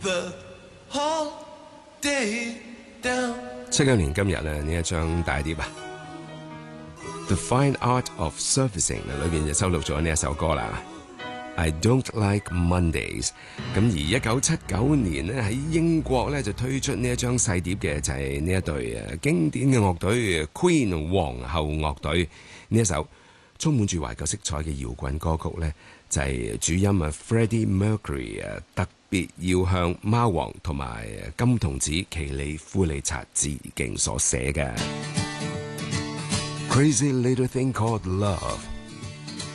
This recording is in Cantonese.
the whole day down。 79年今日咧，呢一張大碟啊，《The Fine Art of Surfacing》裏邊就收錄咗呢一首歌啦。I don't like Mondays。咁而1979年咧喺英國咧就推出呢一張細碟嘅就係呢一隊經典嘅樂隊 Queen 皇后樂隊。呢一首充滿住懷舊色彩嘅搖滾歌曲咧，就係主音Freddie Mercury 特別要向貓王同埋金童子奇里夫里察致敬所寫嘅。Crazy Little Thing Called Love。